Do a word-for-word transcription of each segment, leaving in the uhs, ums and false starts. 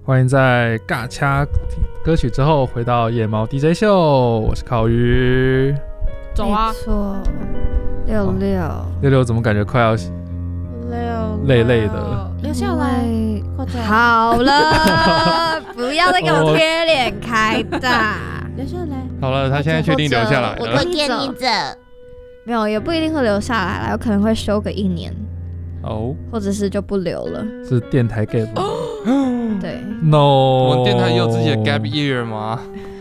欢迎在尬掐歌曲之后回到夜猫 D J 秀，我是烤鱼。 走啊！ 没错，六六六六怎么感觉快要六累累的？ 留下来， 好了，不要再给我贴脸开大。 留下来。 好了，他现在确定留下来了。 我跟你走，没有，也不一定会留下来啦，有可能会休个一年， 哦， 或者是就不留了。 是电台 gap 吗？ 对 ，no， 我们电台有自己的 gap year 吗？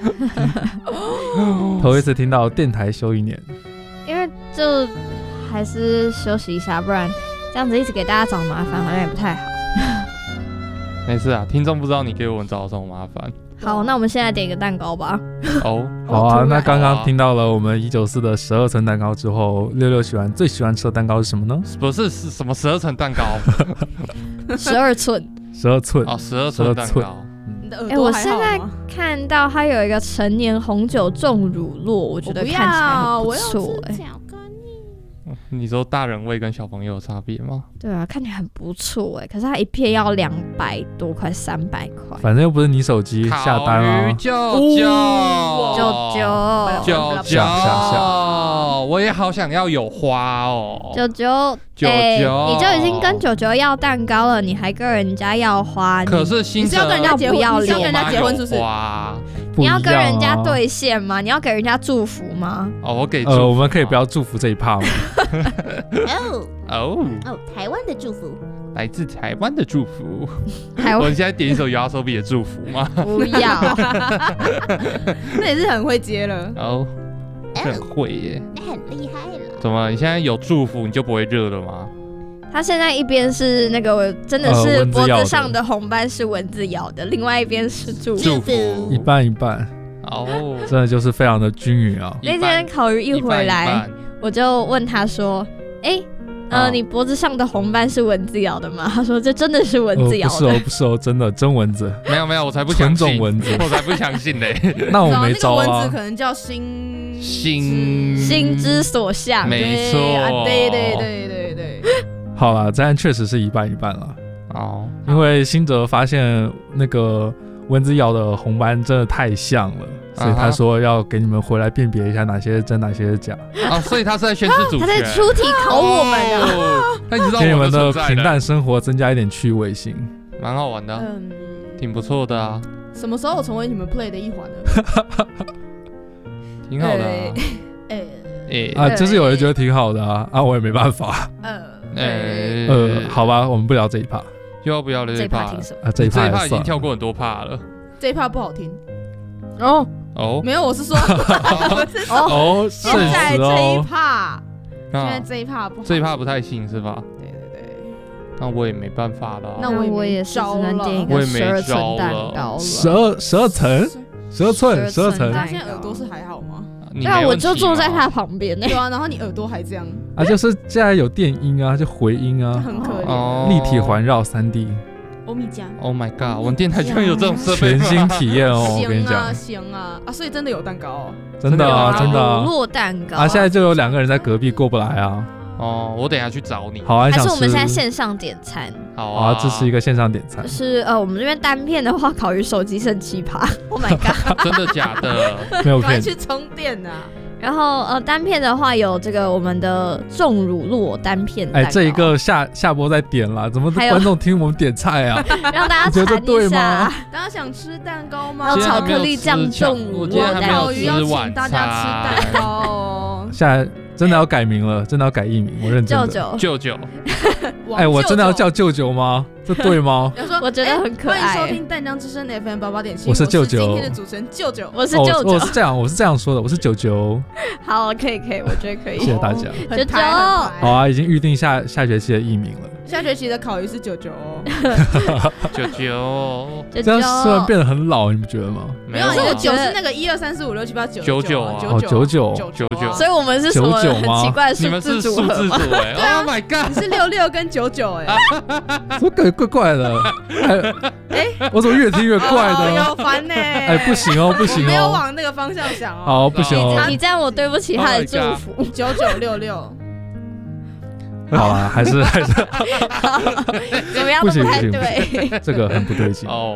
头一次听到电台休一年， 因为就还是休息一下，不然这样子一直给大家找麻烦，好像也不太好。 没事啊，听众不知道你给我们找什么麻烦。 好，那我们现在点一个蛋糕吧。 哦， 好啊，那刚刚听到了我们一九四的十二层蛋糕之后，六六喜欢最喜欢吃的蛋糕是什么呢？ 不是是什么十二层蛋糕？ 十二寸， 十二寸哦，十二寸蛋糕。 哎、欸，我现在看到它有一个陈年红酒重乳酪，我觉得看起来很不错哎、欸。 你说大人味跟小朋友有差别吗？ 对啊，看起来很不错哎、欸，可是它一片要两百多块，三百块。 反正又不是你手机下单啊。 九九九九九九，我也好想要有花哦。 九九九九，你就已经跟九九要蛋糕了，你还跟人家要花？ 可是新你是要跟人家结婚？ 要你是要跟人家结婚是不是？ 你要跟人家兑现吗？你要给人家祝福吗？ 哦，我给祝福。 呃，我们可以不要祝福这一趴吗？ 哦哦哦，台湾的祝福， 来自台湾的祝福。 台湾， 我现在点一首亚索比的祝福吗？ 不要， 那也是很会接了。 哦，很会耶， 你很厉害了。 怎么？你现在有祝福，你就不会热了吗？ 他现在一边是那个真的是脖子上的红斑是蚊子咬的，另外一边是祝福， 祝福一半一半。 哦， 真的就是非常的均匀啊。 那天烤鱼一回来，我就问他说：“哎、欸，呃，哦、你脖子上的红斑是蚊子咬的吗？”他说：“这真的是蚊子咬的。 呃”不是哦，不是哦，真的真蚊子。 没有没有，我才不相信。 纯种蚊子， 我才不相信嘞。 那我没招啊。 那个蚊子可能叫心心心之所向。 没错、 啊，对对对对对。 好啦，这样确实是一半一半了。 哦， 因为新哲发现那个蚊子咬的红斑真的太像了，所以他说要给你们回来辨别一下哪些是真，哪些是假。 哦，所以他是在宣示主权。 他在出题考我们啊！ 他知道给你们的平淡生活增加一点趣味性， 蛮好玩的、啊， 嗯， 挺不错的啊。 什么时候成为你们 play 的一环呢？ 挺好的啊。 哎哎啊，就是有人觉得挺好的啊，啊，我也没办法。 呃呃呃，好吧，我们不聊这一趴。 要不要聊这一趴？ 听什么？ 啊，这一趴这一趴已经跳过很多趴了。 这一趴不好听。 哦哦， 没有，我是说，我是说， 哦， 现在这一趴，现在这一趴不好， 这一趴不太行是吧？ 对对对。 那我也没办法了。 那我也是只能点一个十二寸蛋糕了。 十二十二层，十二寸，十二层。 他现在耳朵是还好吗？ 对啊，我就坐在他旁边呢。 对啊，然后你耳朵还这样啊，就是现在有电音啊，就回音啊， 很可怜。 立体环绕三 D。 欧米茄 ，Oh my god！ 我们电台居然有这种设备， 全新体验哦！我跟你讲， 行啊，啊，所以真的有蛋糕哦， 真的啊，真的啊， 乳酪蛋糕啊！现在就有两个人在隔壁过不来啊。 哦，我等一下去找你。 好啊， 还是我们现在线上点餐？ 好啊，这是一个线上点餐。 就是呃，我们这边单片的话，烤鱼手机剩七趴。Oh my god！ 真的假的？ 没有骗。 赶快去充电啊！ 然后呃，单片的话有这个我们的重乳酪单片蛋糕。 哎，这一个下下播再点啦，怎么观众听我们点菜啊？ 让大家觉得对吗？ 大家想吃蛋糕吗？ 还有巧克力酱重乳酪蛋糕。 烤鱼要请大家吃蛋糕哦。 现在真的要改名了，真的要改艺名，我认真的。 舅舅， 舅舅。 哎，我真的要叫舅舅吗？这对吗？ 我觉得很可爱。 欢迎收听淡江之声 F M 八八点七， 我是舅舅， 今天的主持人舅舅， 我是舅舅。 我是这样，我是这样说的，我是九九。 好，可以可以，我觉得可以。 谢谢大家。 九九， 好啊，已经预定下下学期的艺名了。 下学期的烤鱼是九九哦。 九九， 这样虽然变得很老，你不觉得吗？ 没有，那个九是那个一二三四五六七八九九九啊， 哦九九九九。 所以我们是什么很奇怪的数字组合吗？ 对啊 ，Oh my god！ 你是六六跟九九哎， 怎么感觉怪怪的？哎，我怎么越听越怪的？ 有烦呢！哎， 不行哦，不行哦， 没有往那个方向想哦。 好，不行哦， 你这样我对不起他的祝福。 九九六六。 好啊，还是还是怎么样都不太对， 这个很不对劲哦。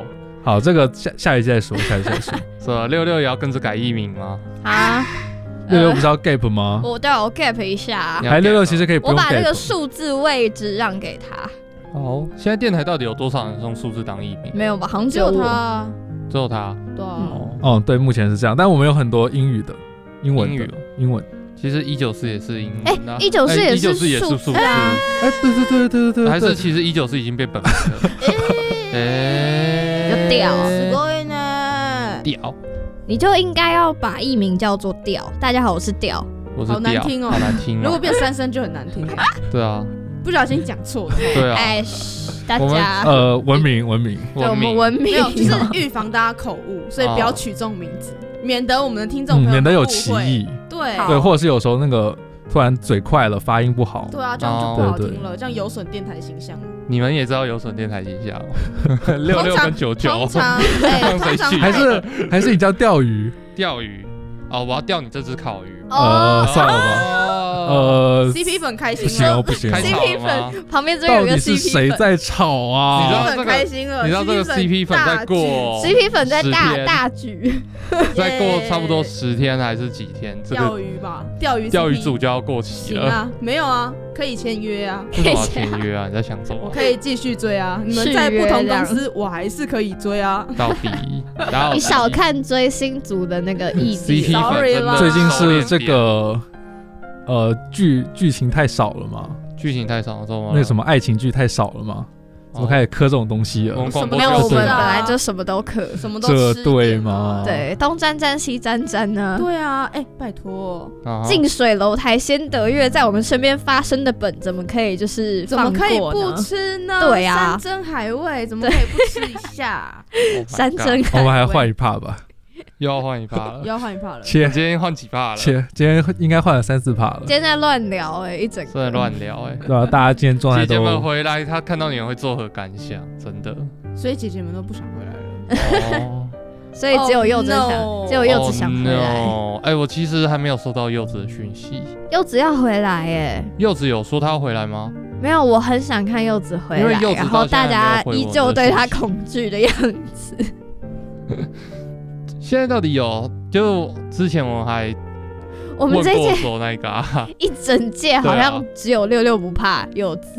好，这个下下一季再说，下一季再说。 是吧？六六也要跟着改艺名吗？ 啊， 六六不是要 gap 吗？ 我对我 gap 一下， 还六六其实可以不用 gap。 我把这个数字位置让给他。 好，现在电台到底有多少人用数字当艺名？ 没有吧？好像只有他， 只有他。 对啊。 哦，对，目前是这样，但我们有很多英语的，英文的，英文。 其实一九四也是英文， 哎，一九四也是数字， 哎，对对对对对， 还是其实一九四已经被本名了， 哎，就屌， すごいね， 屌， 你就应该要把艺名叫做屌。大家好，我是屌， 我是屌， 好难听哦， 好难听， 如果变三声就很难听， 对啊， 不小心讲错了， 对啊， 哎，大家呃，文明文明， 对，我们文明， 没有，就是预防大家口误，所以不要取这种名字。免得我们的听众朋友免得有歧义， 对对，或者是有时候那个突然嘴快了，发音不好， 对啊，这样就不好听了，这样有损电台形象。 你们也知道有损电台形象，六六跟九九， 通常哎，通常还是还是你叫钓鱼， 钓鱼，哦，我要钓你这只烤鱼， 呃，算了吧。呃 ，C P 粉开心了， 不行哦，不行哦 ，C P 粉旁边这有个 C P 粉， 到底是谁在吵啊？ 你知道这个开心了， 你知道这个 C P 粉在过 ，C P 粉在大大局， 再过差不多十天还是几天？ 钓鱼吧，钓鱼钓鱼组就要过期了啊？没有啊，可以签约啊， 为什么要签约啊？你在想什么？ 我可以继续追啊，你们在不同公司，我还是可以追啊。 到底，然后你少看追星族的那个意思 ，sorry 啦。 最近是这个。呃，剧剧情太少了嘛？ 剧情太少了，知道吗？ 那个什么爱情剧太少了嘛？怎么开始磕这种东西了？ 没有，我们本来就什么都磕， 什么都吃。 这对吗？ 对，东沾沾西沾沾呢。 对啊，哎，拜托， 近水楼台先得月，在我们身边发生的本，怎么可以就是怎么可以不吃呢？ 对啊， 山珍海味怎么可以不吃一下？ 山珍海味， 我们还换一趴吧。 又要换一趴了， 又要换一趴了。 切， 今天换几趴了？ 切，今天应该换了三四趴了。 今天在乱聊哎，一整个在乱聊哎， 对啊，大家今天状态都。 姐姐们回来，她看到你们会作何感想？真的。 所以姐姐们都不想回来了。 哦。所以只有柚子想，只有柚子想回来。 哎，我其实还没有收到柚子的讯息。 柚子要回来哎。 柚子有说她要回来吗？ 没有，我很想看柚子回来，然后大家依旧对她恐惧的样子。 现在到底有？就之前我还我们这一届说那个、啊、 一整届好像只有六六不怕柚子，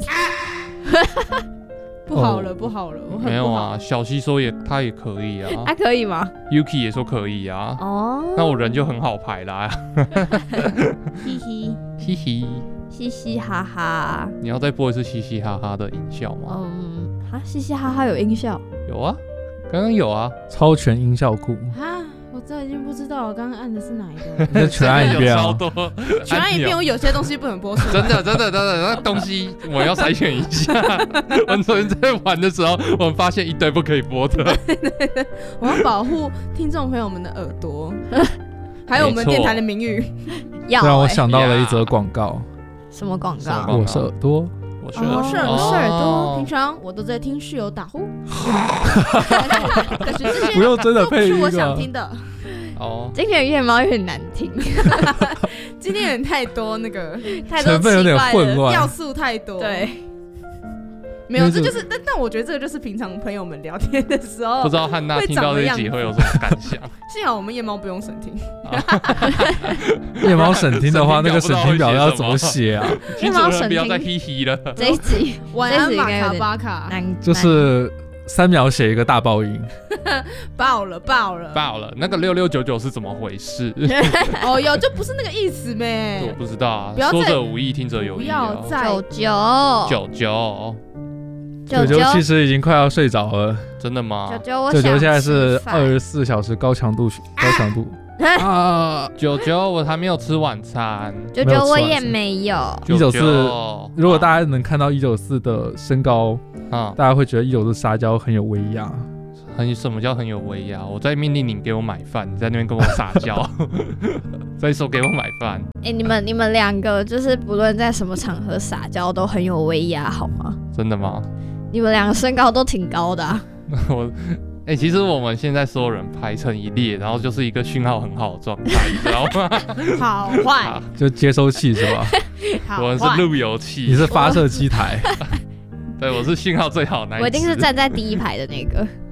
不好了不好了，我很不好。 没有啊，小西说也他也可以啊， 他、啊、可以吗 ？Yuki 也说可以啊。哦，那我人就很好排啦。 嘻嘻嘻嘻嘻嘻哈哈。 你要再播一次嘻嘻哈哈的音效吗？ 嗯，啊，嘻嘻哈哈有音效？ 有啊。刚刚有啊， 超全音效库啊！我这已经不知道我刚刚按的是哪一个， 你再全按一遍啊！ 超多， 全按一遍，我有些东西不能播出。 真的，真的，真的，那东西我要筛选一下。我们昨天在玩的时候，我们发现一堆不可以播的。 对对对，我要保护听众朋友们的耳朵，还有我们电台的名誉。 要让我想到了一则广告。 什么广告？ 我是耳朵。 我是我是我是耳朵，平常我都在听室友打呼，但是这些不用真的配音是我想听的。 哦， 今天的夜猫有点难听， 今天有点太多那个太多成分有点混乱， 要素太多。 对， 没有，这就是但但我觉得这个就是平常朋友们聊天的时候， 不知道汉娜听到这一集会有什么感想？ 幸好我们夜猫不用审听。 夜猫审听的话，那个审听表要怎么写啊？ 夜猫审听不要再嘻嘻了。 这一集晚安马卡巴卡， 就是三秒写一个大爆音， 爆了爆了爆了！那个六六九九是怎么回事？ 哦哟，就不是那个意思呗。 我不知道啊，说者无意，听者有意。 不要再九九九九。 九九其实已经快要睡着了， 真的吗？ 九九，我九九现在是二十四小时高强度高强度啊！九九，我还没有吃晚餐。 九九，我也没有。 一九四，如果大家能看到一九四的身高，啊，大家会觉得一九四撒娇很有威压。 很什么叫很有威压？我在命令你给我买饭，你在那边跟我撒娇，再说给我买饭。 哎、欸，你们你们两个就是不论在什么场合撒娇都很有威压，好吗？ 真的吗？ 你们两个身高都挺高的、啊。 我，哎、欸，其实我们现在所有人排成一列，然后就是一个讯号很好的状态，你知道吗？ 好坏， 就接收器是吧？ 我们是路由器， 你是发射机台。 对，我是信号最好的那一只。 我一定是站在第一排的那个。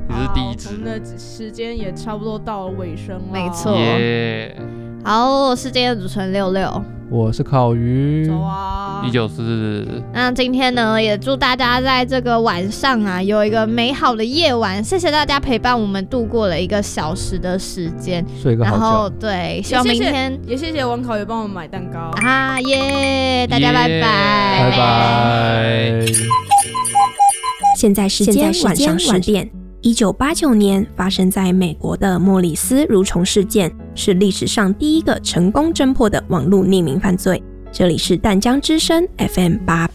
你是第一只。 我们的时间也差不多到了尾声了， 没错。 耶、 yeah ！好，我是今天的主持人六六， 我是烤鱼， 走啊！ 依旧是。 那今天呢，也祝大家在这个晚上啊，有一个美好的夜晚。谢谢大家陪伴我们度过了一个小时的时间， 睡个好觉。 然后对，希望明天也谢谢王烤鱼帮我们买蛋糕啊耶！大家拜拜， 拜拜。 现在时间晚上十点。一九八九年发生在美国的莫里斯蠕虫事件，是历史上第一个成功侦破的网络匿名犯罪。这里是淡江之声 F M 八